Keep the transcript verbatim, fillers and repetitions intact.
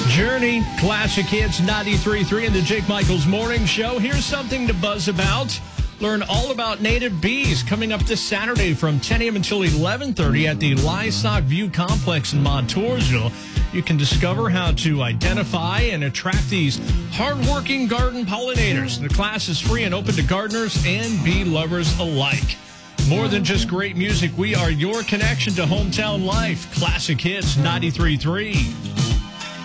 Journey, Classic Hits ninety-three point three in the Jake Michaels Morning Show. Here's something to buzz about. Learn all about native bees coming up this Saturday from ten a.m. until eleven thirty at the Livestock View Complex in Montoursville. You can discover how to identify and attract these hardworking garden pollinators. The class is free and open to gardeners and bee lovers alike. More than just great music, we are your connection to hometown life. Classic Hits ninety-three point three.